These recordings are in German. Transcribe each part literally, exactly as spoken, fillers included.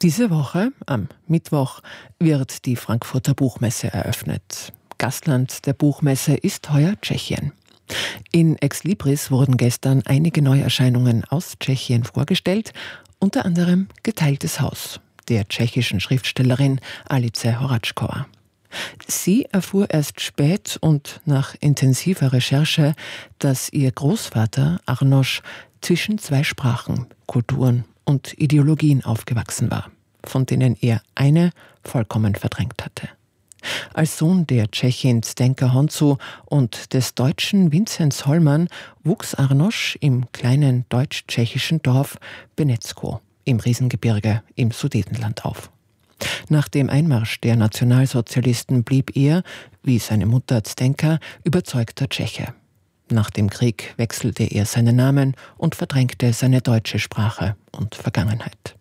Diese Woche, am Mittwoch, wird die Frankfurter Buchmesse eröffnet. Gastland der Buchmesse ist heuer Tschechien. In Ex Libris wurden gestern einige Neuerscheinungen aus Tschechien vorgestellt, unter anderem Geteiltes Haus der tschechischen Schriftstellerin Alice Horáčková. Sie erfuhr erst spät und nach intensiver Recherche, dass ihr Großvater Arnoš zwischen zwei Sprachen, Kulturen und Ideologien aufgewachsen war, von denen er eine vollkommen verdrängt hatte. Als Sohn der Tschechin Zdenka Honzu und des Deutschen Vinzenz Hollmann wuchs Arnoš im kleinen deutsch-tschechischen Dorf Benecko im Riesengebirge im Sudetenland auf. Nach dem Einmarsch der Nationalsozialisten blieb er, wie seine Mutter Zdenka, überzeugter Tscheche. Nach dem Krieg wechselte er seinen Namen und verdrängte seine deutsche Sprache und Vergangenheit.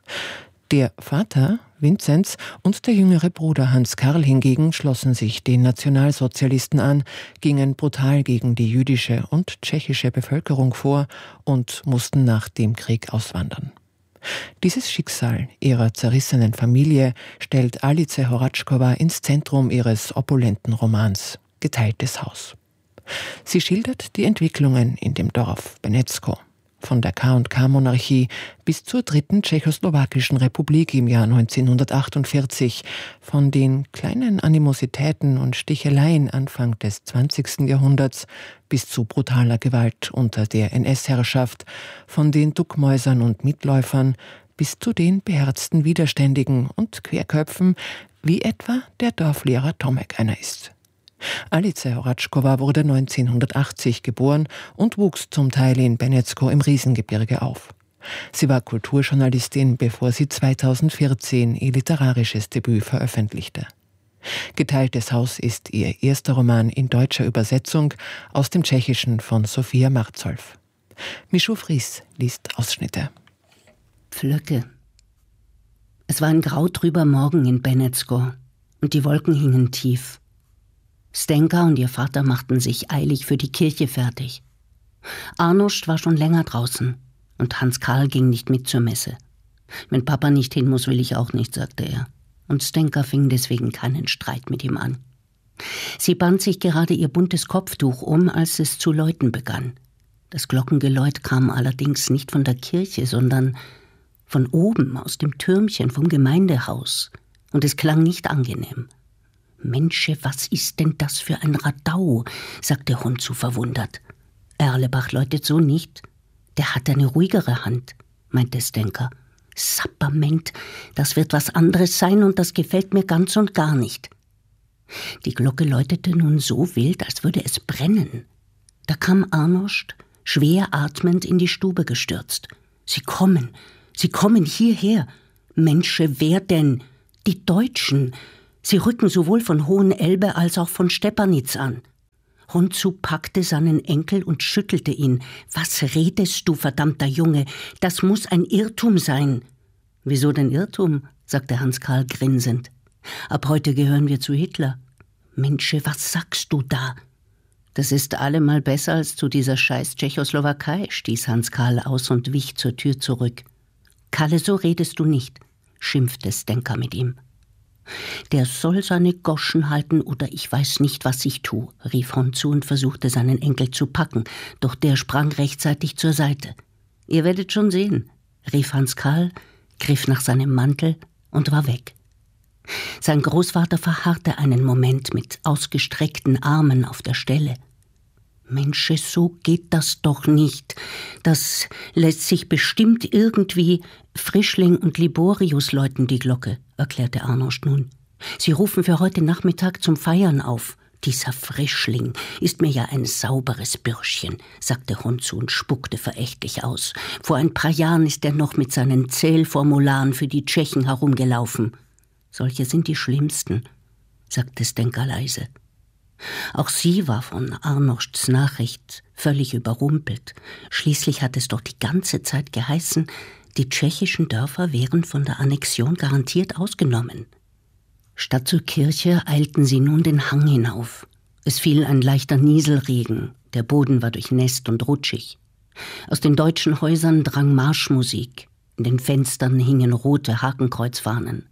Der Vater, Vinzenz, und der jüngere Bruder Hans Karl hingegen schlossen sich den Nationalsozialisten an, gingen brutal gegen die jüdische und tschechische Bevölkerung vor und mussten nach dem Krieg auswandern. Dieses Schicksal ihrer zerrissenen Familie stellt Alice Horáčková ins Zentrum ihres opulenten Romans Geteiltes Haus. Sie schildert die Entwicklungen in dem Dorf Benecko, von der K und K-Monarchie bis zur dritten tschechoslowakischen Republik im Jahr neunzehnhundertachtundvierzig, von den kleinen Animositäten und Sticheleien Anfang des zwanzigsten Jahrhunderts bis zu brutaler Gewalt unter der N S-Herrschaft, von den Duckmäusern und Mitläufern bis zu den beherzten Widerständigen und Querköpfen, wie etwa der Dorflehrer Tomek einer ist. Alice Horáčková wurde neunzehnhundertachtzig geboren und wuchs zum Teil in Benecko im Riesengebirge auf. Sie war Kulturjournalistin, bevor sie zweitausendvierzehn ihr literarisches Debüt veröffentlichte. Geteiltes Haus ist ihr erster Roman in deutscher Übersetzung aus dem Tschechischen von Sofia Martzolf. Michu Fries liest Ausschnitte. Pflöcke. Es war ein grautrüber Morgen in Benecko und die Wolken hingen tief. Zdenka und ihr Vater machten sich eilig für die Kirche fertig. Arnoš war schon länger draußen und Hans Karl ging nicht mit zur Messe. Wenn Papa nicht hin muss, will ich auch nicht, sagte er. Und Zdenka fing deswegen keinen Streit mit ihm an. Sie band sich gerade ihr buntes Kopftuch um, als es zu läuten begann. Das Glockengeläut kam allerdings nicht von der Kirche, sondern von oben, aus dem Türmchen vom Gemeindehaus. Und es klang nicht angenehm. »Mensche, was ist denn das für ein Radau?« sagte Honzu verwundert. »Erlebach läutet so nicht. Der hat eine ruhigere Hand«, meinte Zdenka. »Sapperment, das wird was anderes sein und das gefällt mir ganz und gar nicht.« Die Glocke läutete nun so wild, als würde es brennen. Da kam Arnoš, schwer atmend, in die Stube gestürzt. »Sie kommen, sie kommen hierher. Mensche, wer denn? Die Deutschen. Sie rücken sowohl von Hohenelbe als auch von Stepanitz an.« Honzu packte seinen Enkel und schüttelte ihn. »Was redest du, verdammter Junge? Das muss ein Irrtum sein.« »Wieso denn Irrtum?« sagte Hans Karl grinsend. »Ab heute gehören wir zu Hitler.« »Mensche, was sagst du da?« »Das ist allemal besser als zu dieser scheiß Tschechoslowakei«, stieß Hans Karl aus und wich zur Tür zurück. »Kalle, so redest du nicht«, schimpfte Zdenka mit ihm. »Der soll seine Goschen halten oder ich weiß nicht, was ich tu«, rief Honzu und versuchte, seinen Enkel zu packen, doch der sprang rechtzeitig zur Seite. »Ihr werdet schon sehen«, rief Hans Karl, griff nach seinem Mantel und war weg. Sein Großvater verharrte einen Moment mit ausgestreckten Armen auf der Stelle. »Mensche, so geht das doch nicht. Das lässt sich bestimmt irgendwie. Frischling und Liborius läuten die Glocke«, erklärte Arnoš nun. »Sie rufen für heute Nachmittag zum Feiern auf. Dieser Frischling ist mir ja ein sauberes Bürschchen«, sagte Honzu und spuckte verächtlich aus. »Vor ein paar Jahren ist er noch mit seinen Zählformularen für die Tschechen herumgelaufen.« »Solche sind die schlimmsten«, sagte Zdenka leise. Auch sie war von Arnošs Nachricht völlig überrumpelt. Schließlich hat es doch die ganze Zeit geheißen, die tschechischen Dörfer wären von der Annexion garantiert ausgenommen. Statt zur Kirche eilten sie nun den Hang hinauf. Es fiel ein leichter Nieselregen, der Boden war durchnässt und rutschig. Aus den deutschen Häusern drang Marschmusik. In den Fenstern hingen rote Hakenkreuzfahnen.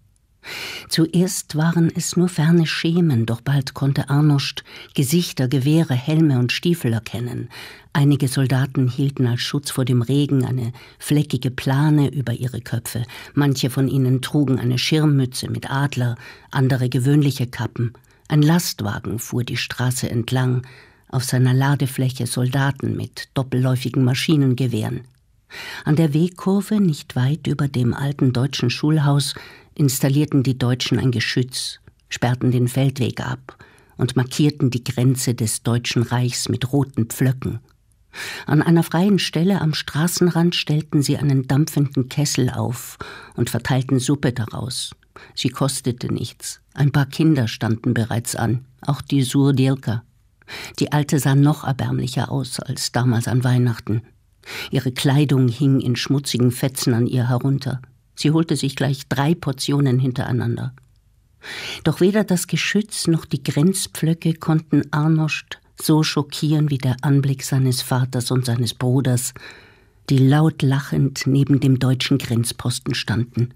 Zuerst waren es nur ferne Schemen, doch bald konnte Arnost Gesichter, Gewehre, Helme und Stiefel erkennen. Einige Soldaten hielten als Schutz vor dem Regen eine fleckige Plane über ihre Köpfe. Manche von ihnen trugen eine Schirmmütze mit Adler, andere gewöhnliche Kappen. Ein Lastwagen fuhr die Straße entlang, auf seiner Ladefläche Soldaten mit doppelläufigen Maschinengewehren. An der Wegkurve, nicht weit über dem alten deutschen Schulhaus, installierten die Deutschen ein Geschütz, sperrten den Feldweg ab und markierten die Grenze des Deutschen Reichs mit roten Pflöcken. An einer freien Stelle am Straßenrand stellten sie einen dampfenden Kessel auf und verteilten Suppe daraus. Sie kostete nichts. Ein paar Kinder standen bereits an, auch die Surdielka. Die Alte sah noch erbärmlicher aus als damals an Weihnachten. Ihre Kleidung hing in schmutzigen Fetzen an ihr herunter. Sie holte sich gleich drei Portionen hintereinander. Doch weder das Geschütz noch die Grenzpflöcke konnten Arnost so schockieren wie der Anblick seines Vaters und seines Bruders, die laut lachend neben dem deutschen Grenzposten standen.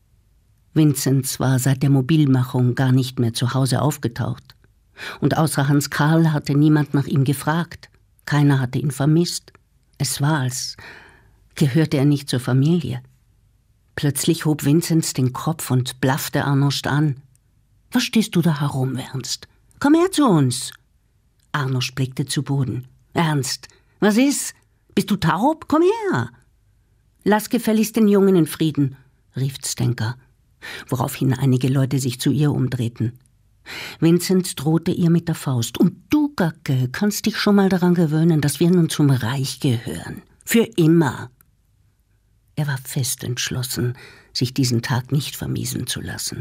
Vinzenz war seit der Mobilmachung gar nicht mehr zu Hause aufgetaucht. Und außer Hans Karl hatte niemand nach ihm gefragt. Keiner hatte ihn vermisst. Es war, als gehörte er nicht zur Familie. Plötzlich hob Vinzenz den Kopf und blaffte Arnost an. »Was stehst du da herum, Ernst? Komm her zu uns!« Arnost blickte zu Boden. »Ernst, was ist? Bist du taub? Komm her!« »Lass gefälligst den Jungen in Frieden«, rief Zdenka, woraufhin einige Leute sich zu ihr umdrehten. Vinzenz drohte ihr mit der Faust. »Und du, Gacke, kannst dich schon mal daran gewöhnen, dass wir nun zum Reich gehören. Für immer.« Er war fest entschlossen, sich diesen Tag nicht vermiesen zu lassen.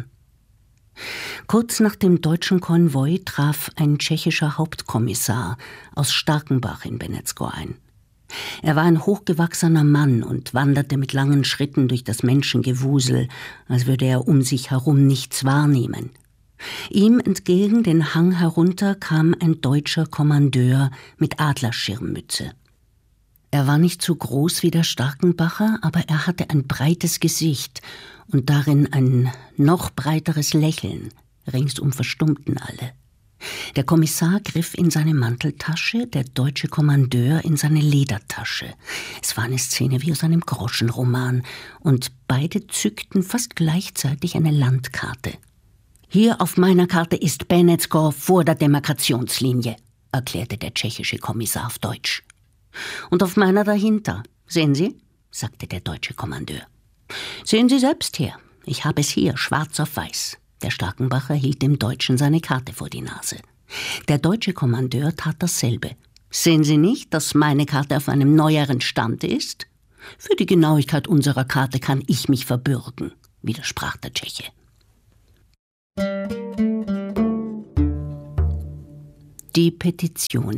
Kurz nach dem deutschen Konvoi traf ein tschechischer Hauptkommissar aus Starkenbach in Beneško ein. Er war ein hochgewachsener Mann und wanderte mit langen Schritten durch das Menschengewusel, als würde er um sich herum nichts wahrnehmen. Ihm entgegen den Hang herunter kam ein deutscher Kommandeur mit Adlerschirmmütze. Er war nicht so groß wie der Starkenbacher, aber er hatte ein breites Gesicht und darin ein noch breiteres Lächeln. Ringsum verstummten alle. Der Kommissar griff in seine Manteltasche, der deutsche Kommandeur in seine Ledertasche. Es war eine Szene wie aus einem Groschenroman, und beide zückten fast gleichzeitig eine Landkarte. »Hier auf meiner Karte ist Beneško vor der Demarkationslinie«, erklärte der tschechische Kommissar auf Deutsch. »Und auf meiner dahinter. Sehen Sie?«, sagte der deutsche Kommandeur. »Sehen Sie selbst her. Ich habe es hier, schwarz auf weiß.« Der Starkenbacher hielt dem Deutschen seine Karte vor die Nase. Der deutsche Kommandeur tat dasselbe. »Sehen Sie nicht, dass meine Karte auf einem neueren Stand ist?« »Für die Genauigkeit unserer Karte kann ich mich verbürgen«, widersprach der Tscheche. Die Petition.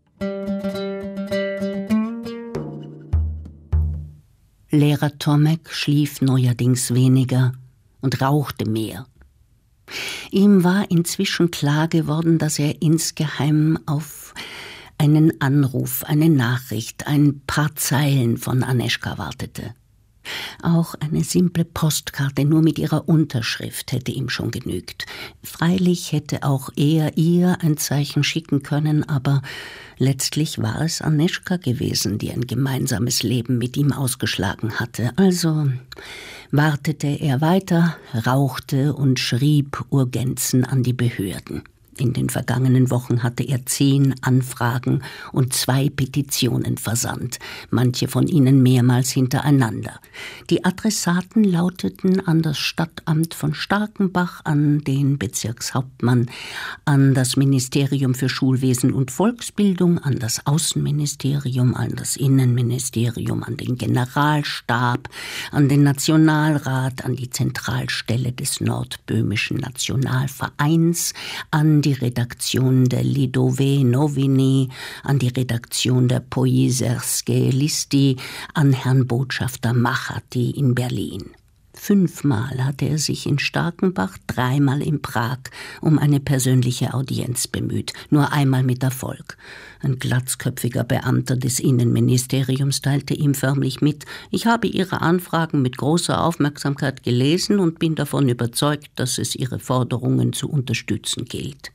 Lehrer Tomek schlief neuerdings weniger und rauchte mehr. Ihm war inzwischen klar geworden, dass er insgeheim auf einen Anruf, eine Nachricht, ein paar Zeilen von Aneschka wartete. Auch eine simple Postkarte nur mit ihrer Unterschrift hätte ihm schon genügt. Freilich hätte auch er ihr ein Zeichen schicken können, aber letztlich war es Aneschka gewesen, die ein gemeinsames Leben mit ihm ausgeschlagen hatte. Also wartete er weiter, rauchte und schrieb Urgenzen an die Behörden. In den vergangenen Wochen hatte er zehn Anfragen und zwei Petitionen versandt, manche von ihnen mehrmals hintereinander. Die Adressaten lauteten an das Stadtamt von Starkenbach, an den Bezirkshauptmann, an das Ministerium für Schulwesen und Volksbildung, an das Außenministerium, an das Innenministerium, an den Generalstab, an den Nationalrat, an die Zentralstelle des Nordböhmischen Nationalvereins, an die Redaktion der Lidové Noviny, an die Redaktion der Poizerske Listi, an Herrn Botschafter Machati in Berlin. Fünfmal hatte er sich in Starkenbach, dreimal in Prag um eine persönliche Audienz bemüht, nur einmal mit Erfolg. Ein glatzköpfiger Beamter des Innenministeriums teilte ihm förmlich mit: Ich habe Ihre Anfragen mit großer Aufmerksamkeit gelesen und bin davon überzeugt, dass es Ihre Forderungen zu unterstützen gilt.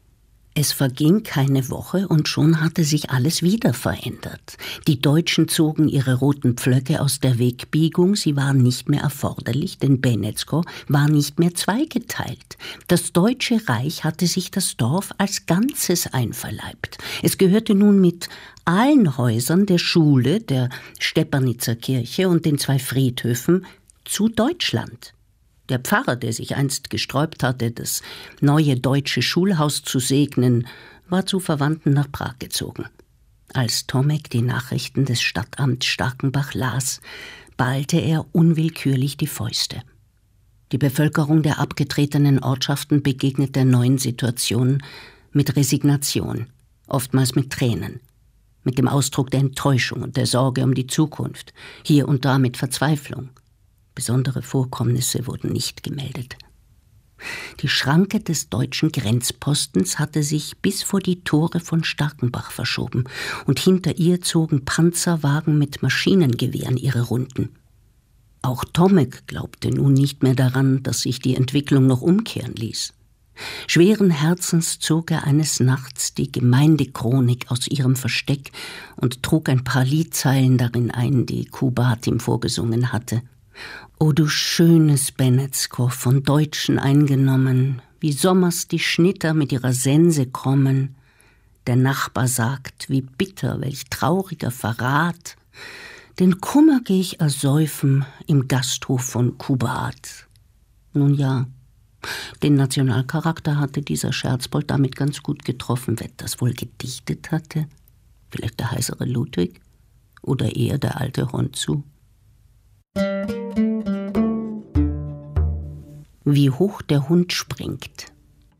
Es verging keine Woche und schon hatte sich alles wieder verändert. Die Deutschen zogen ihre roten Pflöcke aus der Wegbiegung, sie waren nicht mehr erforderlich, denn Beneško war nicht mehr zweigeteilt. Das Deutsche Reich hatte sich das Dorf als Ganzes einverleibt. Es gehörte nun mit allen Häusern, der Schule, der Stepanitzer Kirche und den zwei Friedhöfen zu Deutschland. Der Pfarrer, der sich einst gesträubt hatte, das neue deutsche Schulhaus zu segnen, war zu Verwandten nach Prag gezogen. Als Tomek die Nachrichten des Stadtamts Starkenbach las, ballte er unwillkürlich die Fäuste. Die Bevölkerung der abgetretenen Ortschaften begegnet der neuen Situation mit Resignation, oftmals mit Tränen, mit dem Ausdruck der Enttäuschung und der Sorge um die Zukunft, hier und da mit Verzweiflung. Besondere Vorkommnisse wurden nicht gemeldet. Die Schranke des deutschen Grenzpostens hatte sich bis vor die Tore von Starkenbach verschoben, und hinter ihr zogen Panzerwagen mit Maschinengewehren ihre Runden. Auch Tomek glaubte nun nicht mehr daran, dass sich die Entwicklung noch umkehren ließ. Schweren Herzens zog er eines Nachts die Gemeindechronik aus ihrem Versteck und trug ein paar Liedzeilen darin ein, die Kubat ihm vorgesungen hatte. O du schönes Beneško, von Deutschen eingenommen, wie sommers die Schnitter mit ihrer Sense kommen. Der Nachbar sagt, wie bitter, welch trauriger Verrat. Den Kummer geh ich ersäufen im Gasthof von Kubat. Nun ja, den Nationalcharakter hatte dieser Scherzbold damit ganz gut getroffen. Wer das wohl gedichtet hatte? Vielleicht der heisere Ludwig? Oder eher der alte Honzu? Wie hoch der Hund springt.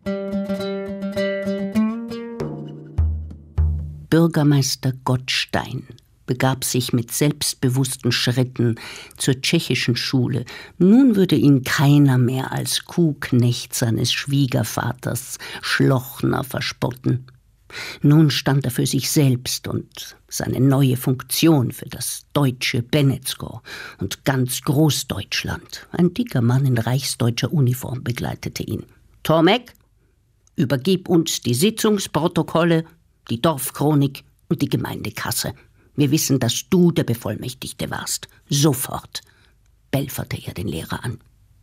Bürgermeister Gottstein begab sich mit selbstbewussten Schritten zur tschechischen Schule. Nun würde ihn keiner mehr als Kuhknecht seines Schwiegervaters Schlochner verspotten. Nun stand er für sich selbst und seine neue Funktion für das deutsche Beneško und ganz Großdeutschland. Ein dicker Mann in reichsdeutscher Uniform begleitete ihn. Tomek, übergib uns die Sitzungsprotokolle, die Dorfchronik und die Gemeindekasse. Wir wissen, dass du der Bevollmächtigte warst. Sofort, belferte er den Lehrer an.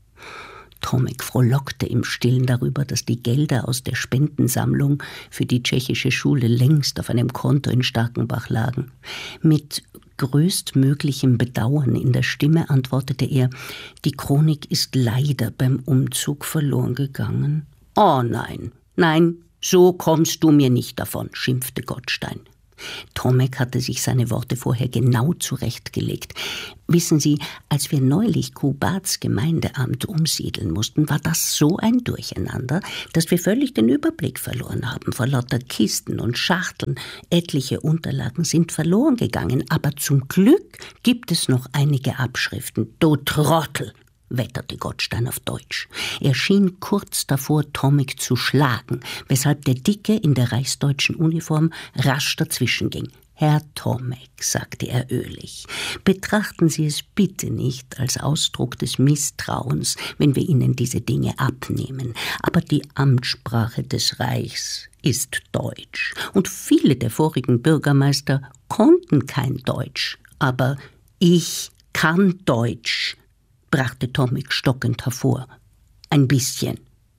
Tomek frohlockte im Stillen darüber, dass die Gelder aus der Spendensammlung für die tschechische Schule längst auf einem Konto in Starkenbach lagen. Mit größtmöglichem Bedauern in der Stimme antwortete er, die Chronik ist leider beim Umzug verloren gegangen. Oh nein, nein, so kommst du mir nicht davon, schimpfte Gottstein. Tomek hatte sich seine Worte vorher genau zurechtgelegt. Wissen Sie, als wir neulich Kubats Gemeindeamt umsiedeln mussten, war das so ein Durcheinander, dass wir völlig den Überblick verloren haben. Vor lauter Kisten und Schachteln, etliche Unterlagen sind verloren gegangen, aber zum Glück gibt es noch einige Abschriften. Du Trottel! Wetterte Gottstein auf Deutsch. Er schien kurz davor, Tomek zu schlagen, weshalb der Dicke in der reichsdeutschen Uniform rasch dazwischen ging. Herr Tomek, sagte er ölig, betrachten Sie es bitte nicht als Ausdruck des Misstrauens, wenn wir Ihnen diese Dinge abnehmen. Aber die Amtssprache des Reichs ist Deutsch. Und viele der vorigen Bürgermeister konnten kein Deutsch. Aber ich kann Deutsch, brachte Tomek stockend hervor. Ein bisschen.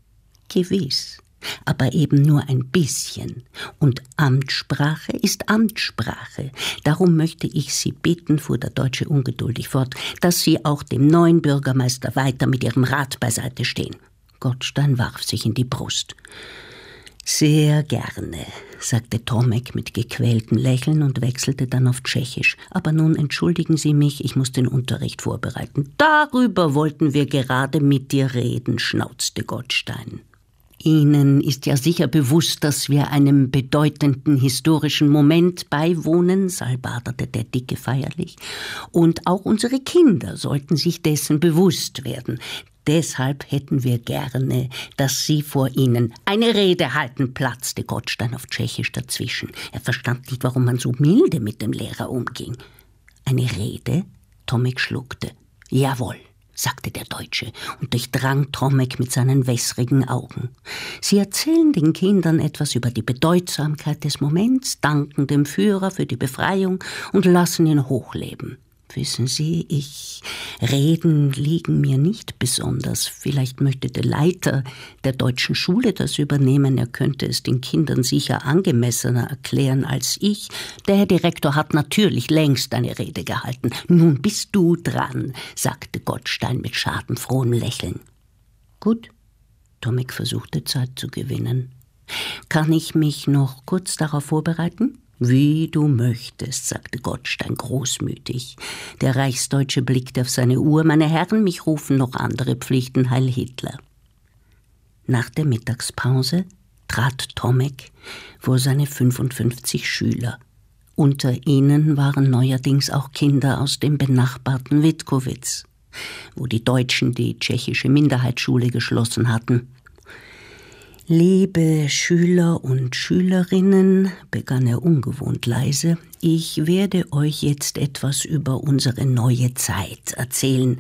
Gewiss, aber eben nur ein bisschen. Und Amtssprache ist Amtssprache. Darum möchte ich Sie bitten, fuhr der Deutsche ungeduldig fort, dass Sie auch dem neuen Bürgermeister weiter mit Ihrem Rat beiseite stehen. Gottstein warf sich in die Brust. Sehr gerne, sagte Tomek mit gequältem Lächeln und wechselte dann auf Tschechisch. Aber nun entschuldigen Sie mich, ich muss den Unterricht vorbereiten. Darüber wollten wir gerade mit dir reden, schnauzte Gottstein. Ihnen ist ja sicher bewusst, dass wir einem bedeutenden historischen Moment beiwohnen, salbaderte der Dicke feierlich. Und auch unsere Kinder sollten sich dessen bewusst werden. Deshalb hätten wir gerne, dass Sie vor Ihnen eine Rede halten, platzte Gottstein auf Tschechisch dazwischen. Er verstand nicht, warum man so milde mit dem Lehrer umging. Eine Rede? Tomek schluckte. Jawohl, sagte der Deutsche und durchdrang Tomek mit seinen wässrigen Augen. Sie erzählen den Kindern etwas über die Bedeutsamkeit des Moments, danken dem Führer für die Befreiung und lassen ihn hochleben. Wissen Sie, ich, Reden liegen mir nicht besonders. Vielleicht möchte der Leiter der deutschen Schule das übernehmen. Er könnte es den Kindern sicher angemessener erklären als ich. Der Herr Direktor hat natürlich längst eine Rede gehalten. Nun bist du dran, sagte Gottstein mit schadenfrohem Lächeln. Gut, Tomek versuchte Zeit zu gewinnen. Kann ich mich noch kurz darauf vorbereiten? Wie du möchtest, sagte Gottstein großmütig. Der Reichsdeutsche blickte auf seine Uhr. Meine Herren, mich rufen noch andere Pflichten, Heil Hitler. Nach der Mittagspause trat Tomek vor seine fünfundfünfzig Schüler. Unter ihnen waren neuerdings auch Kinder aus dem benachbarten Witkowitz, wo die Deutschen die tschechische Minderheitsschule geschlossen hatten. Liebe Schüler und Schülerinnen, begann er ungewohnt leise, ich werde euch jetzt etwas über unsere neue Zeit erzählen.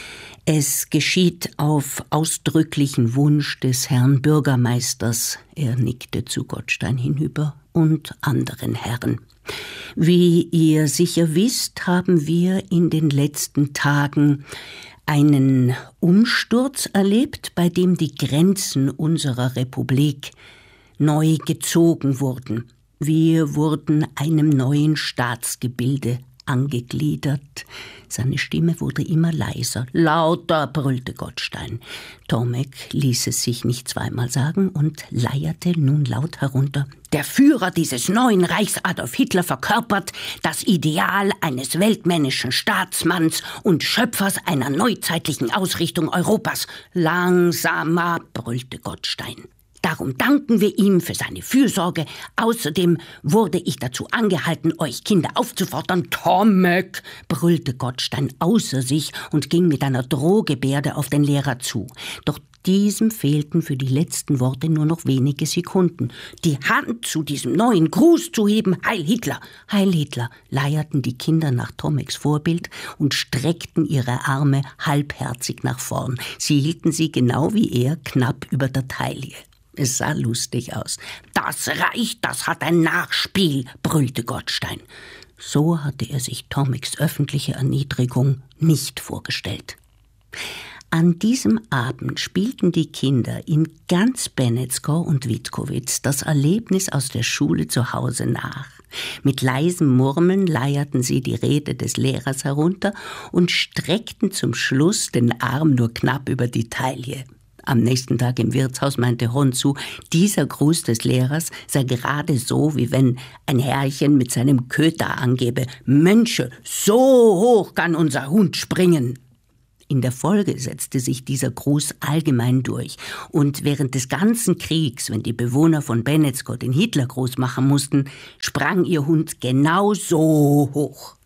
Es geschieht auf ausdrücklichen Wunsch des Herrn Bürgermeisters, er nickte zu Gottstein hinüber, und anderen Herren. Wie ihr sicher wisst, haben wir in den letzten Tagen einen Umsturz erlebt, bei dem die Grenzen unserer Republik neu gezogen wurden. Wir wurden einem neuen Staatsgebilde angegliedert. Seine Stimme wurde immer leiser. Lauter, brüllte Gottstein. Tomek ließ es sich nicht zweimal sagen und leierte nun laut herunter. Der Führer dieses neuen Reichs, Adolf Hitler, verkörpert das Ideal eines weltmännischen Staatsmanns und Schöpfers einer neuzeitlichen Ausrichtung Europas. Langsamer, brüllte Gottstein. Darum danken wir ihm für seine Fürsorge. Außerdem wurde ich dazu angehalten, euch Kinder aufzufordern. Tomek, brüllte Gottstein außer sich und ging mit einer Drohgebärde auf den Lehrer zu. Doch diesem fehlten für die letzten Worte nur noch wenige Sekunden. Die Hand zu diesem neuen Gruß zu heben. Heil Hitler! Heil Hitler! Leierten die Kinder nach Tomeks Vorbild und streckten ihre Arme halbherzig nach vorn. Sie hielten sie genau wie er knapp über der Taille. Es sah lustig aus. Das Reich, das hat ein Nachspiel, brüllte Gottstein. So hatte er sich Tomeks öffentliche Erniedrigung nicht vorgestellt. An diesem Abend spielten die Kinder in ganz Benetskor und Witkowitz das Erlebnis aus der Schule zu Hause nach. Mit leisem Murmeln leierten sie die Rede des Lehrers herunter und streckten zum Schluss den Arm nur knapp über die Taille. Am nächsten Tag im Wirtshaus meinte Honzu, dieser Gruß des Lehrers sei gerade so, wie wenn ein Herrchen mit seinem Köter angebe, Mönche, so hoch kann unser Hund springen. In der Folge setzte sich dieser Gruß allgemein durch. Und während des ganzen Kriegs, wenn die Bewohner von Benetskor den Hitlergruß machen mussten, sprang ihr Hund genau so hoch.